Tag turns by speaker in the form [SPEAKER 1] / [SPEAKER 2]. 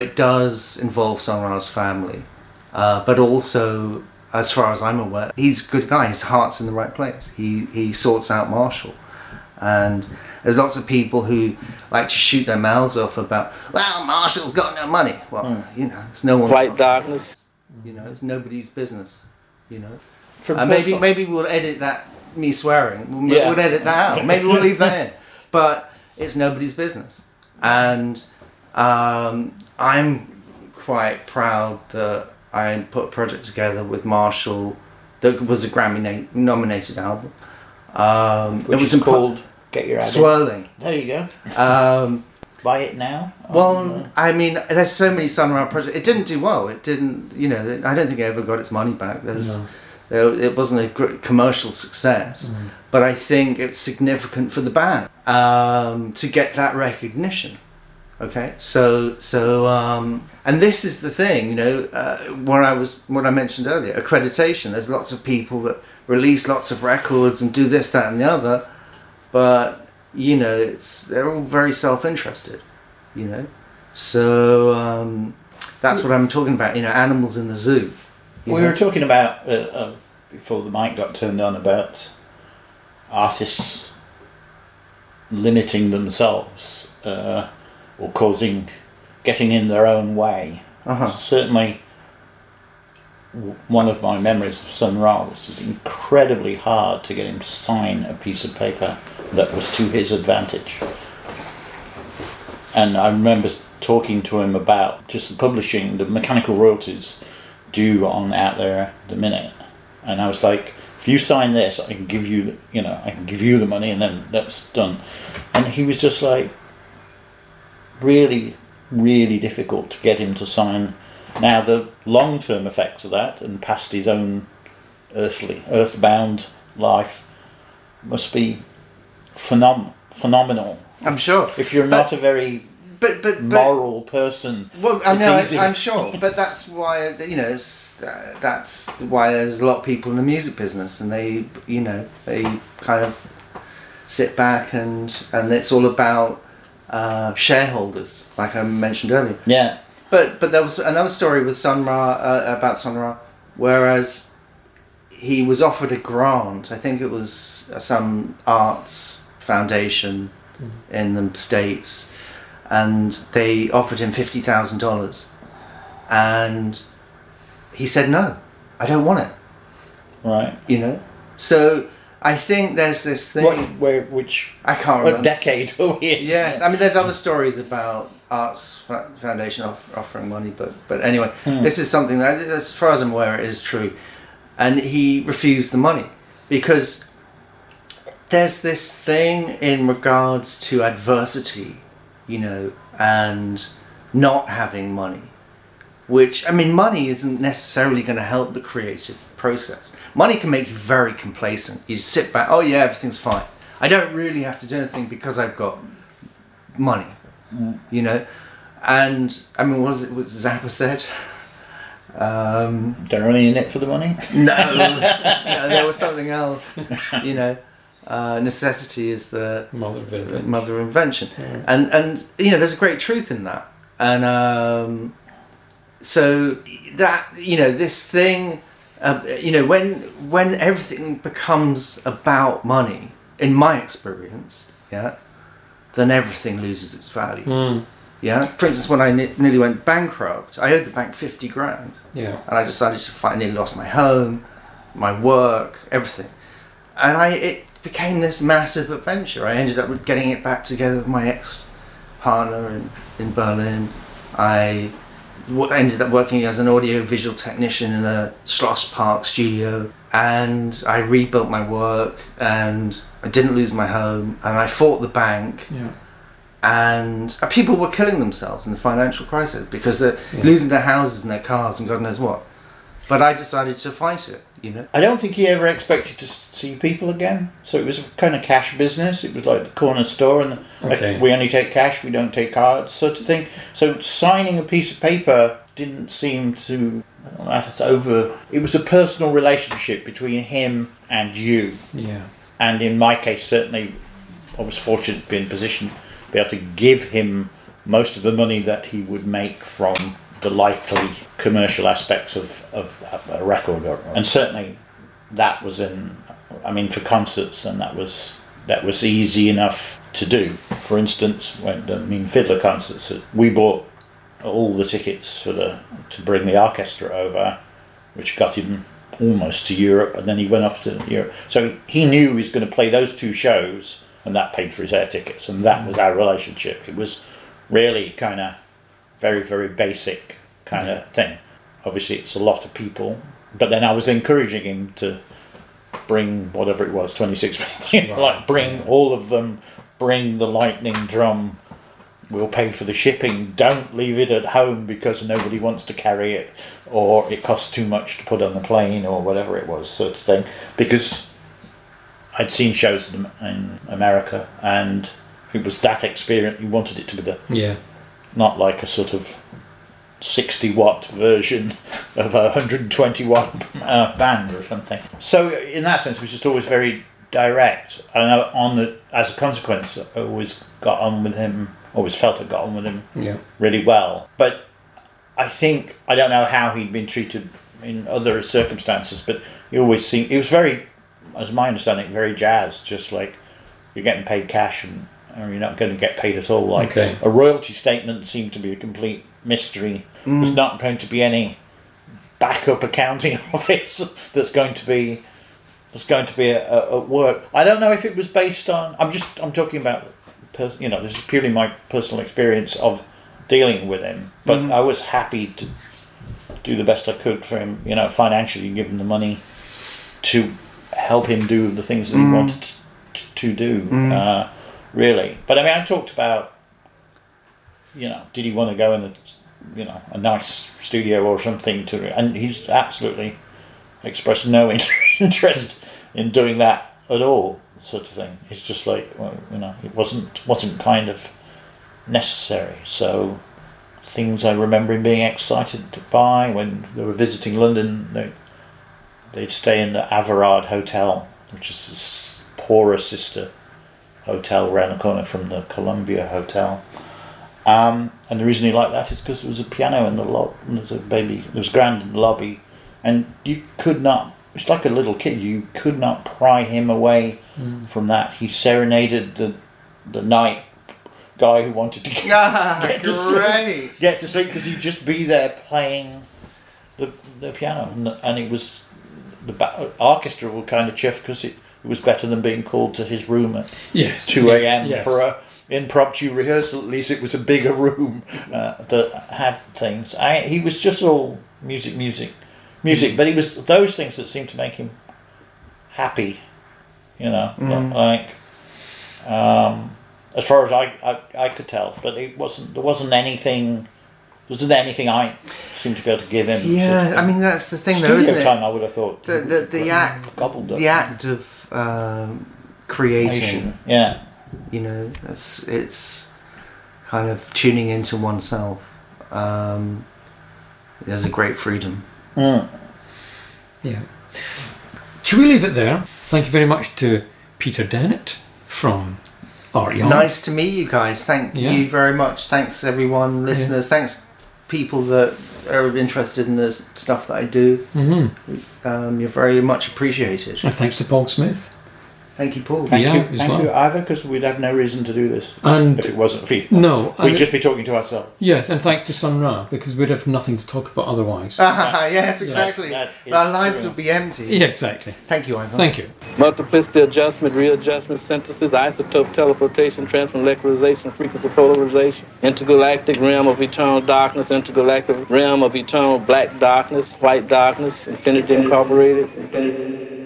[SPEAKER 1] It does involve Sun Ra's family, but also, as far as I'm aware, he's a good guy. His heart's in the right place. He sorts out Marshall. And there's lots of people who like to shoot their mouths off about, well, Marshall's got no money. Well, it's no one's
[SPEAKER 2] White darkness.
[SPEAKER 1] It's nobody's business.
[SPEAKER 2] From
[SPEAKER 1] Maybe we'll edit that, me swearing. We'll edit that out. Maybe we'll leave that in. But it's nobody's business. And I'm quite proud that I put a project together with Marshall that was a Grammy-nominated album.
[SPEAKER 2] Which
[SPEAKER 1] it was
[SPEAKER 2] called Get Your Ad In.
[SPEAKER 1] Swirling.
[SPEAKER 2] There you go. Buy it now?
[SPEAKER 1] I mean, there's so many Sun Ra projects. It didn't do well. It didn't, I don't think it ever got its money back. It wasn't a great commercial success, but I think it's significant for the band to get that recognition. Okay, so and this is the thing, what I mentioned earlier, accreditation. There's lots of people that release lots of records and do this, that, and the other, but they're all very self-interested. So that's what I'm talking about. Animals in the zoo.
[SPEAKER 2] We were talking about before the mic got turned on about artists limiting themselves. Or getting in their own way. Certainly, one of my memories of Sun Ra was it was incredibly hard to get him to sign a piece of paper that was to his advantage. And I remember talking to him about just the publishing, the mechanical royalties due on Out There the Minute, and I was like, if you sign this, I can give you, the money, and then that's done. And he was just like, really, really difficult to get him to sign. Now the long-term effects of that, and past his own earthbound life, must be phenomenal.
[SPEAKER 1] I'm sure.
[SPEAKER 2] If you're not a very moral person,
[SPEAKER 1] well, I'm sure. But that's why that's why there's a lot of people in the music business, and they kind of sit back and it's all about shareholders, like I mentioned earlier.
[SPEAKER 2] Yeah.
[SPEAKER 1] But there was another story with Sun Ra about Sun Ra, whereas he was offered a grant. I think it was some arts foundation in the States, and they offered him $50,000, and he said no, I don't want it.
[SPEAKER 2] Right.
[SPEAKER 1] So I think there's this thing.
[SPEAKER 2] Which
[SPEAKER 1] I can't remember.
[SPEAKER 2] What decade are we in?
[SPEAKER 1] Yes, I mean there's other stories about Arts Foundation offering money, but anyway, this is something that, as far as I'm aware, it is true, and he refused the money because there's this thing in regards to adversity, and not having money, which, I mean, money isn't necessarily going to help the creative process. Money can make you very complacent. You sit back, oh yeah, everything's fine. I don't really have to do anything because I've got money, And, I mean, what Zappa said?
[SPEAKER 2] They're only in it for the money?
[SPEAKER 1] No, there was something else. Necessity is the mother of invention. Yeah. And there's a great truth in that. And so that, this thing, when everything becomes about money, in my experience, then everything loses its value. Yeah. For instance, when I nearly went bankrupt, I owed the bank $50,000.
[SPEAKER 3] Yeah.
[SPEAKER 1] And I decided to fight. I nearly lost my home, my work, everything. And it became this massive adventure. I ended up getting it back together with my ex-partner in Berlin. I ended up working as an audio-visual technician in a Schloss Park studio. And I rebuilt my work, and I didn't lose my home, and I fought the bank.
[SPEAKER 3] Yeah.
[SPEAKER 1] And people were killing themselves in the financial crisis because they're losing their houses and their cars and God knows what. But I decided to fight it,
[SPEAKER 2] I don't think he ever expected to see people again. So it was a kind of cash business. It was like the corner store, and we only take cash, we don't take cards, sort of thing. So signing a piece of paper didn't seem to, I don't know if it's over. It was a personal relationship between him and you.
[SPEAKER 3] Yeah.
[SPEAKER 2] And in my case, certainly, I was fortunate to be in a position to be able to give him most of the money that he would make from the likely commercial aspects of a record, and certainly that was for concerts, and that was easy enough to do. For instance, when Fiddler concerts, we bought all the tickets to bring the orchestra over, which got him almost to Europe, and then he went off to Europe. So he knew he was going to play those 2 shows, and that paid for his air tickets, and that was our relationship. It was really kind of very, very basic kind of thing. Obviously, it's a lot of people, but then I was encouraging him to bring whatever it was, 26 people, like bring all of them, bring the lightning drum, we'll pay for the shipping, don't leave it at home because nobody wants to carry it, or it costs too much to put on the plane, or whatever it was, sort of thing. Because I'd seen shows in America, and it was that experience. You wanted it to be not like a sort of 60-watt version of a 120-watt band or something. So in that sense, it was just always very direct. And as a consequence, I always got on with him. Always felt I got on with him really well. But I don't know how he'd been treated in other circumstances, but he always seemed, it was very, as my understanding, very jazz, just like you're getting paid cash or you're not going to get paid at all. Like a royalty statement seemed to be a complete mystery. There's not going to be any backup accounting office that's going to be at work. I don't know if it was based on, I'm talking about, this is purely my personal experience of dealing with him, but I was happy to do the best I could for him, financially, give him the money to help him do the things that he wanted to do, really. But I talked about, did he want to go in a nice studio or something and he's absolutely expressed no interest in doing that at all, sort of thing. It's just like, it wasn't kind of necessary. So things I remember him being excited by when they were visiting London, they'd stay in the Averard Hotel, which is this poorer sister hotel around the corner from the Columbia Hotel. And the reason he liked that is because there was a piano in the lobby, there was grand in the lobby, and you could not, it's like a little kid, you could not pry him away from that. He serenaded the night guy who wanted to get to sleep because he'd just be there playing the piano, and it was the orchestra were kind of chuffed because it was better than being called to his room at 2 a.m. for a impromptu rehearsal. At least it was a bigger room that had things. He was just all music, but it was those things that seemed to make him happy, like as far as I could tell. But there wasn't anything I seemed to be able to give him.
[SPEAKER 1] Yeah, that's the thing,
[SPEAKER 2] though,
[SPEAKER 1] isn't it?
[SPEAKER 2] Time, I would have thought.
[SPEAKER 1] The act of creating.
[SPEAKER 2] Yeah.
[SPEAKER 1] It's kind of tuning into oneself. There's a great freedom.
[SPEAKER 3] Yeah. Should we leave it there? Thank you very much to Peter Dennett from Art Young.
[SPEAKER 1] Nice to meet you guys. Thank you very much. Thanks everyone, listeners. Thanks people that are interested in the stuff that I do. You're very much appreciated.
[SPEAKER 3] And thanks to Paul Smith.
[SPEAKER 1] Thank you, Paul.
[SPEAKER 2] Thank you, Ivor, because we'd have no reason to do this if it wasn't for you.
[SPEAKER 3] No.
[SPEAKER 2] We'd just be talking to ourselves.
[SPEAKER 3] Yes, and thanks to Sun Ra, because we'd have nothing to talk about otherwise.
[SPEAKER 1] Yes, exactly. Our lives would be empty.
[SPEAKER 3] Yeah, exactly.
[SPEAKER 1] Thank you, Ivor.
[SPEAKER 3] Thank you.
[SPEAKER 4] Multiplicity adjustment, readjustment synthesis, isotope teleportation, transmolecularization, frequency polarization, intergalactic realm of eternal darkness, intergalactic realm of eternal black darkness, white darkness, Infinity Incorporated.